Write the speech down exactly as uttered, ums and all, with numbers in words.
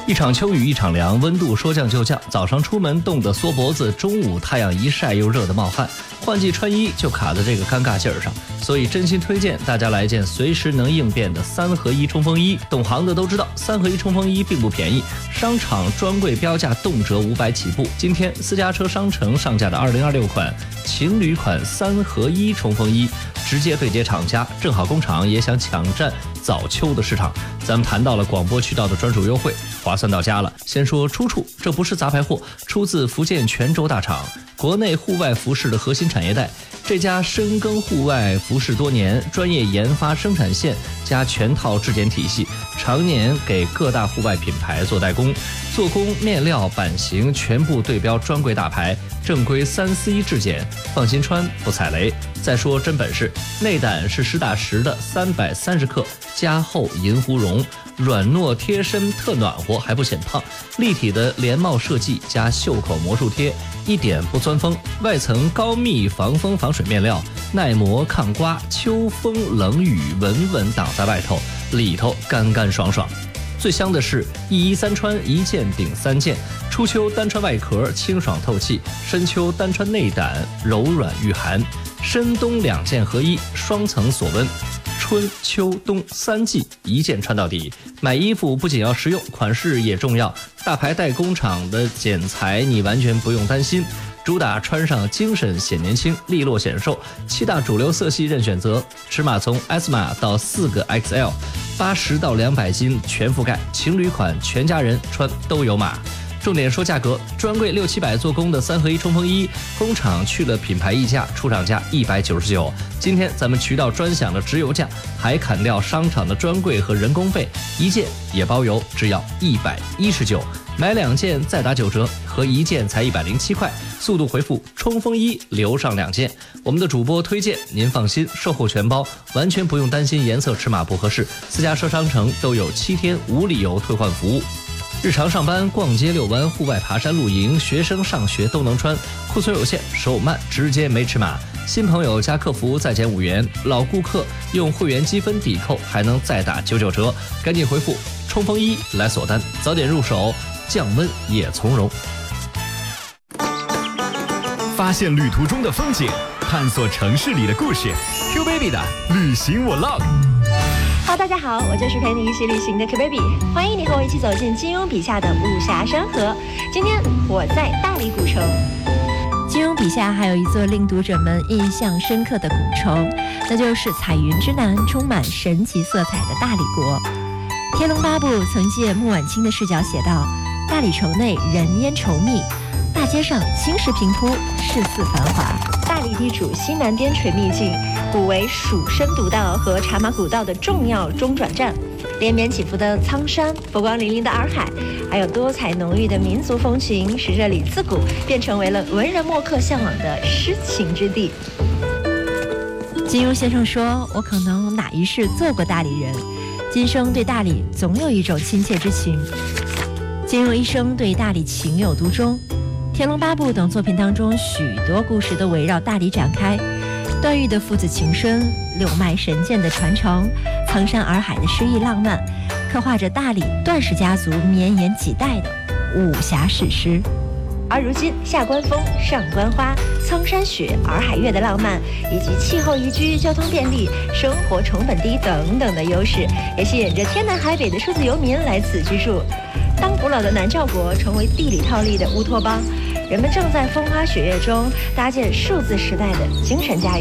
一场秋雨一场凉，温度说降就降，早上出门冻得缩脖子，中午太阳一晒又热得冒汗，换季穿衣就卡在这个尴尬劲儿上，所以真心推荐大家来件随时能应变的三合一冲锋衣。懂行的都知道，三合一冲锋衣并不便宜，商场专柜标价动辄五百起步。今天私家车商城上架的二零二六款情侣款三合一冲锋衣，直接对接厂家，正好工厂也想抢占早秋的市场。咱们谈到了广播渠道的专属优惠，划算到家了。先说出处，这不是杂牌货，出自福建泉州大厂，国内户外服饰的核心产业带。这家深耕户外服饰多年，专业研发生产线加全套质检体系，常年给各大户外品牌做代工，做工、面料、版型全部对标专柜大牌，正规三 C 质检，放心穿不踩雷。再说真本事，内胆是实打实的三百三十克加厚银狐绒，软糯贴身特暖和，还不显胖。立体的连帽设计加袖口魔术贴，一点不钻风。外层高密防风防水面料，耐磨抗刮，秋风冷雨稳稳挡在外头，里头干干爽爽。最香的是一衣三穿，一件顶三件。初秋单穿外壳清爽透气，深秋单穿内胆柔软御寒，深冬两件合一，双层锁温。春秋冬三季一件穿到底。买衣服不仅要实用，款式也重要。大牌代工厂的剪裁你完全不用担心，主打穿上精神显年轻，利落显瘦。七大主流色系任选择，尺码从 S 码到四个 X L， 八十到两百斤全覆盖。情侣款全家人穿都有码。重点说价格，专柜六七百做工的三合一冲锋衣，工厂去了品牌溢价，出厂价一百九十九。今天咱们渠道专享的直邮价，还砍掉商场的专柜和人工费，一件也包邮，只要一百一十九。买两件再打九折，合一件才一百零七块。速度回复冲锋衣留上两件。我们的主播推荐，您放心，售后全包，完全不用担心颜色尺码不合适。私家车商城都有七天无理由退换服务。日常上班、逛街、遛弯、户外爬山、露营，学生上学都能穿。库存有限，手慢，直接没尺码。新朋友加客服再减五元，老顾客用会员积分抵扣，还能再打九九折。赶紧回复冲锋衣来锁单，早点入手，降温也从容。 发现旅途中的风景，探索城市里的故事。Q Baby 的旅行我 love。 哈，大家好，我就是陪你一起旅行的 Q Baby， 欢迎你和我一起走进金庸笔下的武侠山河。今天我在大理古城。 金庸笔下还有一座令读者们印象深刻的古城，那就是彩云之南、充满神奇色彩的大理国。《天龙八部》曾借穆婉清的视角写道：大理城内人烟稠密，大街上青石平铺，市肆繁华。 大理地处西南边陲秘境，古为蜀深独道和茶马古道的重要中转站。连绵起伏的苍山，波光粼粼的洱海，还有多彩浓郁的民族风情，使这里自古便成为了文人墨客向往的诗情之地。 金庸先生说：我可能哪一世做过大理人，今生对大理总有一种亲切之情。金庸一生对大理情有独钟，《天龙八部》等作品当中，许多故事都围绕大理展开。段誉的父子情深，六脉神剑的传承，苍山洱海的诗意浪漫，刻画着大理段氏家族绵延几代的武侠史诗。 而如今下关风、上关花、苍山雪、洱海月的浪漫，以及气候宜居、交通便利、生活成本低等等的优势，也吸引着天南海北的数字游民来此居住。当古老的南诏国成为地理套利的乌托邦，人们正在风花雪月中搭建数字时代的精神家园。